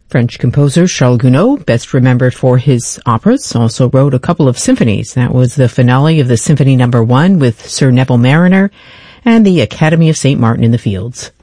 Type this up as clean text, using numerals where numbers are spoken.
French composer Charles Gounod, best remembered for his operas, also wrote a couple of symphonies. That was the finale of the Symphony No. 1 with Sir Neville Marriner and the Academy of St. Martin in the Fields.